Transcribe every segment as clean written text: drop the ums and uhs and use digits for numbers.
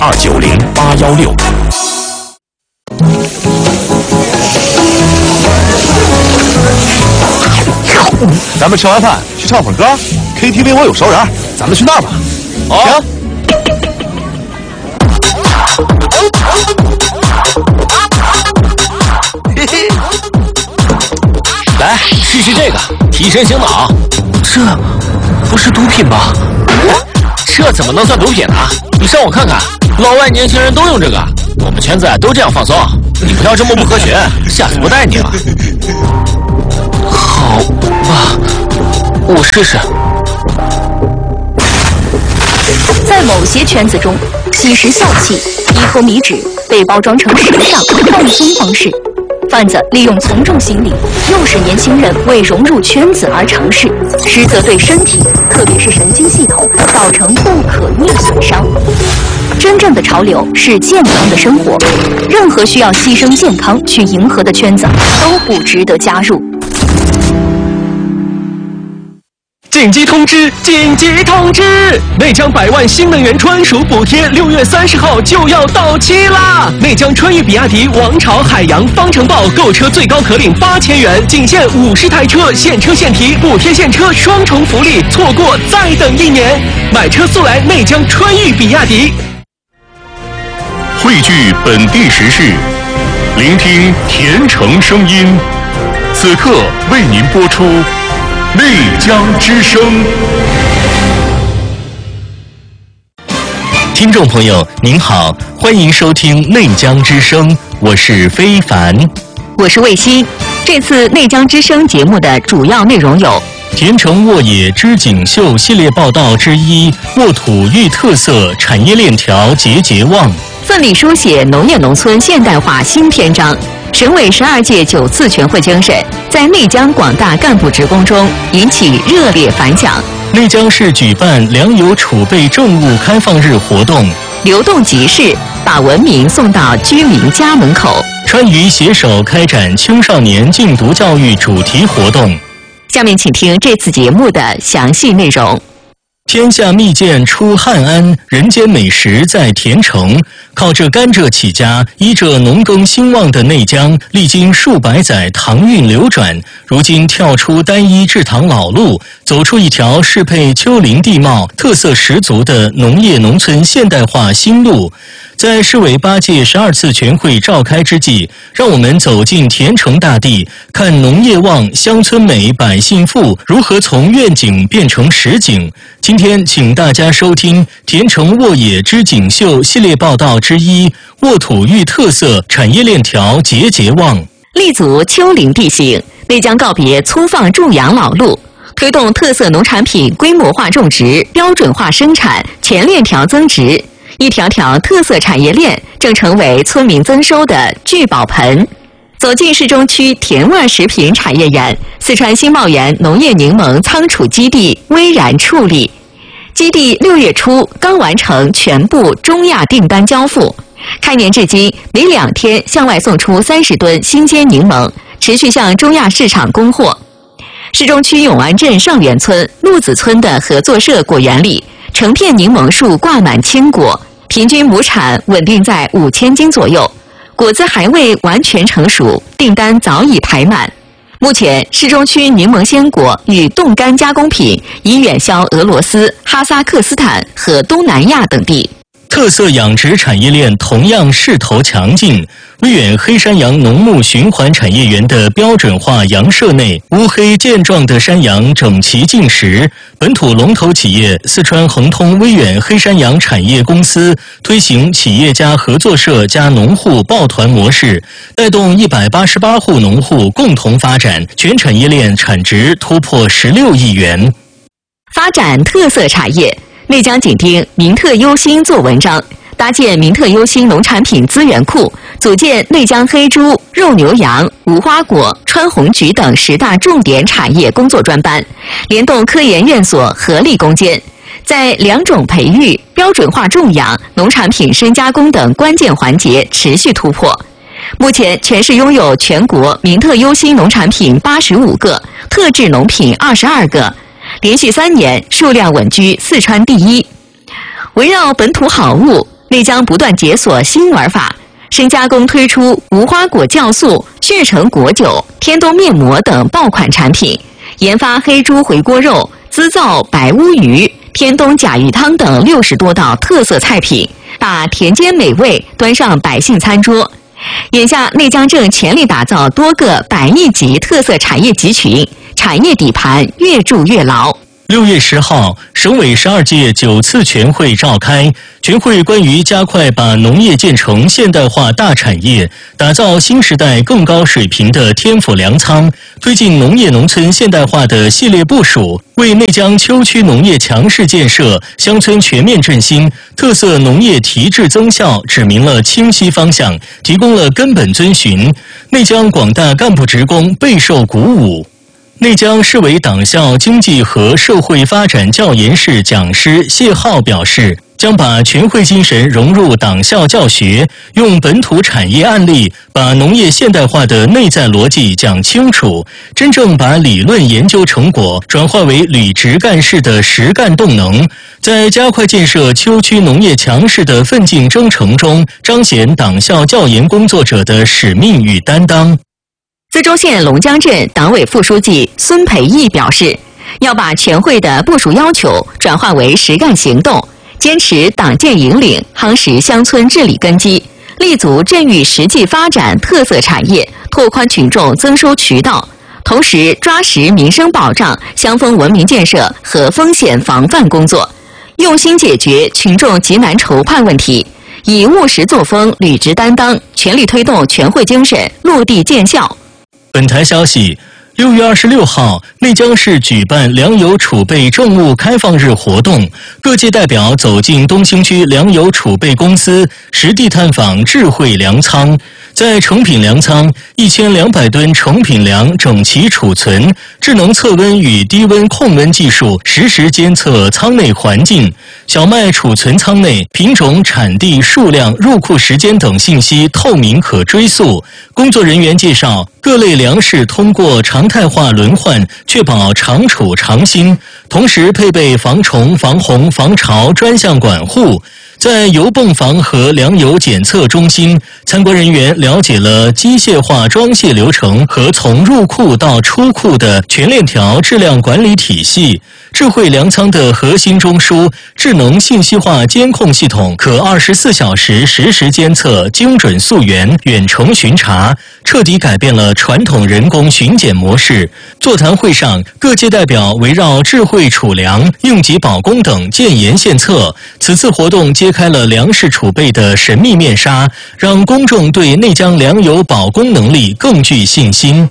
290-816。咱们吃完饭去唱会儿歌 ，KTV 我有熟人，咱们去那儿吧。行。嘿嘿。来，试试这个，提神醒脑。这不是毒品吧？这怎么能算毒品呢？你上网看看，老外年轻人都用这个，我们圈子都这样放松。你不要这么不合群，下次不带你了。好吧，我试试。 在某些圈子中，吸食笑气、低头米脂被包装成时尚、放松方式。贩子利用从众心理，诱使年轻人为融入圈子而尝试，实则对身体，特别是神经系统造成不可逆损伤。真正的潮流是健康的生活，任何需要牺牲健康去迎合的圈子都不值得加入。 紧急通知！紧急通知！内江100万新能源专属补贴6月30号就要到期啦！内江川渝比亚迪王朝海洋方程豹购车最高可领8000元，仅限50台车，现车现提，补贴现车双重福利，错过再等1年。买车速来内江川渝比亚迪。 汇聚本地时事，聆听甜城声音。此刻为您播出内江之声。 听众朋友您好，欢迎收听内江之声，我是非凡， 我是卫西。这次内江之声节目的主要内容有： 甜城沃野织锦绣系列报道之一，沃土育特色产业链条节节旺， 奋力书写农业农村现代化新篇章。省委12届9次全会精神在内江广大干部职工中引起热烈反响。 内江市举办粮油储备政务开放日活动， 流动集市把文明送到居民家门口。 川渝携手开展青少年禁毒教育主题活动。 下面请听这次节目的详细内容。 天下蜜饯出汉安，人间美食在甜城。靠着甘蔗起家，依着农耕兴旺的内江，历经数百载唐韵流转，如今跳出单一制糖老路，走出一条适配丘陵地貌、特色十足的农业农村现代化新路。在市委8届12次全会召开之际，让我们走进甜城大地，看农业旺、乡村美、百姓富如何从愿景变成实景。今天请大家收听甜城沃野织锦绣系列报道之一，沃土育特色产业链条节节旺。 立足丘陵地形，内江告别粗放种养老路，推动特色农产品规模化种植、标准化生产、全链条增值。一条条特色产业链正成为村民增收的聚宝盆。走进市中区甜味食品产业园，四川新茂源农业柠檬仓储基地巍然矗立。基地6月初刚完成全部中亚订单交付，开年至今每2天向外送出30吨新鲜柠檬，持续向中亚市场供货。市中区永安镇上元村陆子村的合作社果园里，成片柠檬树挂满青果，平均亩产稳定在5000斤左右，果子还未完全成熟，订单早已排满。目前，市中区柠檬鲜果与冻干加工品已远销俄罗斯、哈萨克斯坦和东南亚等地。 特色养殖产业链同样势头强劲。威远黑山羊农牧循环产业园的标准化羊舍内，乌黑健壮的山羊整齐进食。本土龙头企业四川恒通威远黑山羊产业公司推行企业家合作社加农户抱团模式，带动188户农户共同发展，全产业链产值突破16亿元。 发展特色产业，内江紧盯民特优新做文章，搭建民特优新农产品资源库，组建内江黑猪、肉牛羊、无花果、川红菊等10大重点产业工作专班，联动科研院所合力攻坚，在良种培育、标准化种养、农产品深加工等关键环节持续突破。目前，全市拥有全国民特优新农产品85个，特制农品22个，连续3年数量稳居四川第一。围绕本土好物， 内江不断解锁新玩法，深加工推出无花果酵素、血橙果酒、天冬面膜等爆款产品，研发黑猪回锅肉、滋造白乌鱼、天冬甲鱼汤等60多道特色菜品，把田间美味端上百姓餐桌。眼下，内江正全力打造多个100亿级特色产业集群，产业底盘越筑越牢。 6月10号，省委12届9次全会召开。全会关于加快把农业建成现代化大产业，打造新时代更高水平的天府粮仓，推进农业农村现代化的系列部署，为内江丘区农业强势建设、乡村全面振兴、特色农业提质增效指明了清晰方向，提供了根本遵循。内江广大干部职工备受鼓舞。内江市委党校经济和社会发展教研室讲师谢浩表示，将把全会精神融入党校教学，用本土产业案例把农业现代化的内在逻辑讲清楚，真正把理论研究成果转化为履职干事的实干动能，在加快建设丘区农业强势的奋进征程中，彰显党校教研工作者的使命与担当。 资中县龙江镇党委副书记孙培义表示，要把全会的部署要求转化为实干行动，坚持党建引领，夯实乡村治理根基，立足镇域实际发展特色产业，拓宽群众增收渠道，同时抓实民生保障、乡风文明建设和风险防范工作，用心解决群众急难愁盼问题，以务实作风履职担当，全力推动全会精神落地见效。 本台消息，6月26号，内江市举办粮油储备政务开放日活动，各界代表走进东兴区粮油储备公司，实地探访智慧粮仓。在成品粮仓，1200吨成品粮整齐储存，智能测温与低温控温技术实时监测仓内环境。小麦储存仓内品种、产地、数量、入库时间等信息透明可追溯。工作人员介绍，各类粮食通过常态化轮换，确保常储常新，同时配备防虫、防洪、防潮专项管护。在油泵房和粮油检测中心，参观人员了解了机械化装卸流程和从入库到出库的全链条质量管理体系。智慧粮仓的核心中枢智能信息化监控系统，可24小时实时监测、精准溯源、远程巡查，彻底改变了传统人工巡检模式。座谈会上，各界代表围绕智慧储粮、应急保供等建言献策。此次活动揭开了粮食储备的神秘面纱，让公众对内江粮油保供能力更具信心。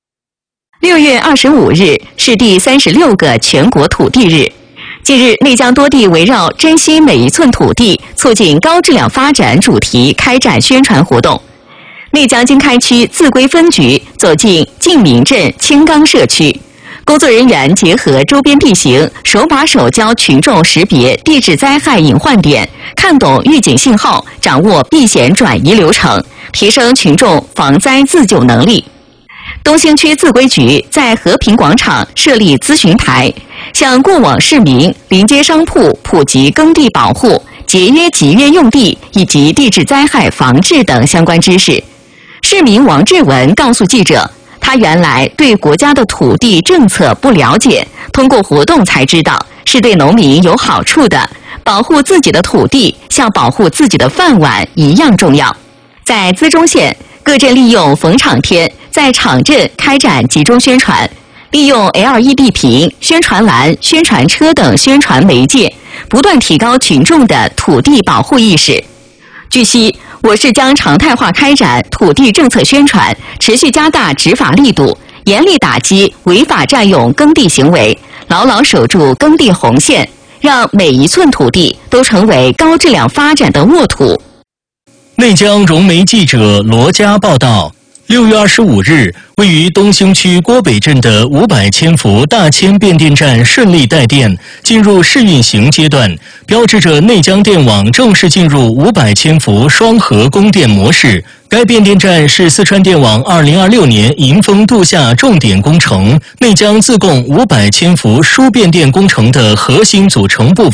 6月25日是第36个全国土地日。近日，内江多地围绕珍惜每一寸土地、促进高质量发展主题开展宣传活动。内江经开区自归分局走进晋民镇青冈社区，工作人员结合周边地形，手把手教群众识别地质灾害隐患点，看懂预警信号，掌握避险转移流程，提升群众防灾自救能力。东兴区自归局在和平广场设立咨询台，向过往市民、临街商铺普及耕地保护、节约集约用地以及地质灾害防治等相关知识。市民王志文告诉记者，他原来对国家的土地政策不了解，通过活动才知道是对农民有好处的，保护自己的土地像保护自己的饭碗一样重要。在资中县，各镇利用逢场天在场镇开展集中宣传，利用 LED 屏、宣传栏、宣传车等宣传媒介，不断提高群众的土地保护意识。据悉，我市将常态化开展土地政策宣传，持续加大执法力度，严厉打击违法占用耕地行为，牢牢守住耕地红线，让每一寸土地都成为高质量发展的沃土。 内江融媒记者罗佳报道，6月25日，位于东兴区郭北镇的500千伏大千变电站顺利带电，进入试运行阶段，标志着内江电网正式进入500千伏双核供电模式。该变电站是四川电网2026年迎峰度夏重点工程，内江自供500千伏输变电工程的核心组成部分。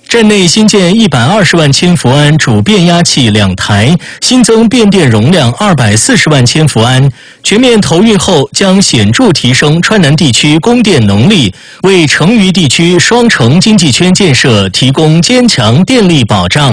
站内新建120万千伏安主变压器2台，新增变电容量240万千伏安。全面投运后，将显著提升川南地区供电能力，为成渝地区双城经济圈建设提供坚强电力保障。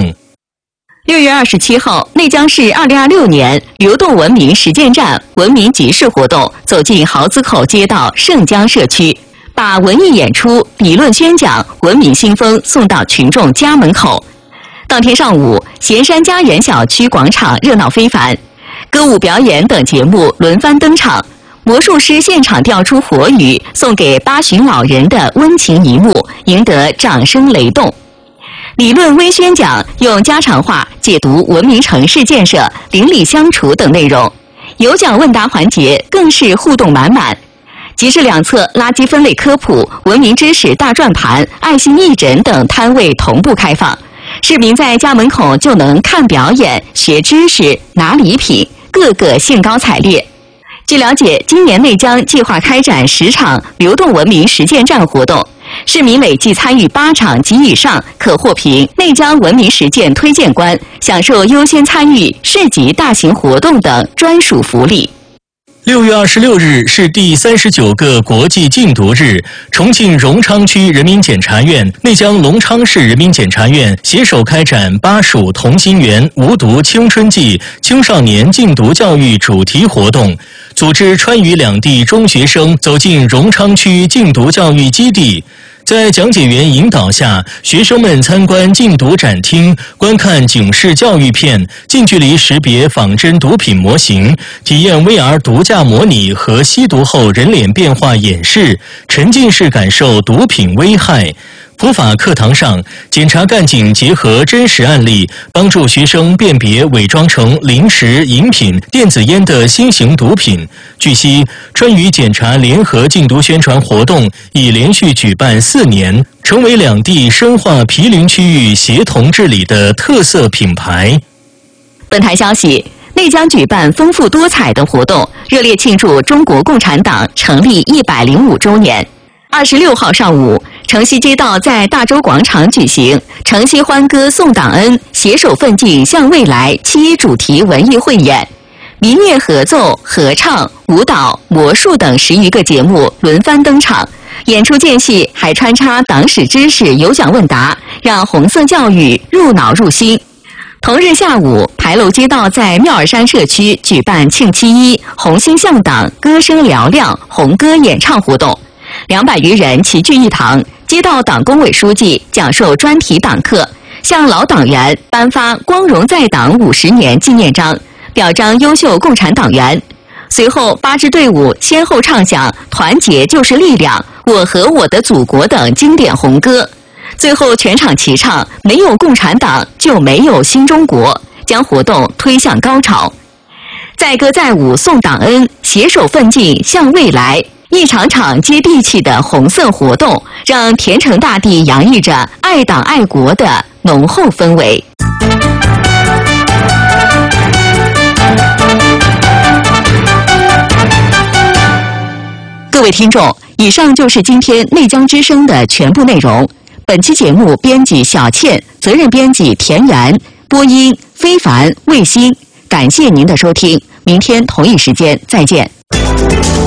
6月27号，内江市2026年流动文明实践站文明集市活动走进豪子口街道盛江社区，把文艺演出、理论宣讲、文明新风送到群众家门口。当天上午，咸山家园小区广场热闹非凡，歌舞表演等节目轮番登场，魔术师现场调出火雨，送给八旬老人的温情一幕，赢得掌声雷动。理论微宣讲用家常话解读文明城市建设、邻里相处等内容，有奖问答环节更是互动满满。集市两侧垃圾分类科普、文明知识大转盘、爱心义诊等摊位同步开放，市民在家门口就能看表演、学知识、拿礼品，个个兴高采烈。据了解，今年内江计划开展10场流动文明实践站活动，市民累计参与8场及以上，可获评内江文明实践推荐官，享受优先参与市级大型活动等专属福利。 6月26日是第39个国际禁毒日，重庆荣昌区人民检察院、内江龙昌市人民检察院携手开展巴蜀同心圆无毒青春季青少年禁毒教育主题活动，组织川渝两地中学生走进荣昌区禁毒教育基地。在讲解员引导下，学生们参观禁毒展厅，观看警示教育片，近距离识别仿真毒品模型，体验 VR 毒驾模拟和吸毒后人脸变化演示，沉浸式感受毒品危害。普法课堂上，检察干警结合真实案例，帮助学生辨别伪装成零食、饮品、电子烟的新型毒品。据悉，川渝检察联合禁毒宣传活动已连续举办4年，成为两地深化毗邻区域协同治理的特色品牌。 本台消息，内江举办丰富多彩的活动，热烈庆祝中国共产党成立105周年。26号上午，城西街道在大洲广场举行城西欢歌送党恩，携手奋进向未来7主题文艺汇演，民乐合奏、合唱、舞蹈、魔术等10余个节目轮番登场，演出间隙还穿插党史知识有奖问答，让红色教育入脑入心。同日下午，牌楼街道在妙尔山社区举办庆71红星向党歌声嘹亮红歌演唱活动，200余人齐聚一堂，街道党工委书记讲授专题党课，向老党员颁发光荣在党50年纪念章，表彰优秀共产党员。随后8支队伍先后唱响团结就是力量、我和我的祖国等经典红歌，最后全场齐唱没有共产党就没有新中国，将活动推向高潮。载歌载舞送党恩，携手奋进向未来，一场场接地气的红色活动，让田城大地洋溢着爱党爱国的浓厚氛围。各位听众，以上就是今天内江之声的全部内容。本期节目编辑小倩，责任编辑田园，播音非凡、卫星。感谢您的收听，明天同一时间再见。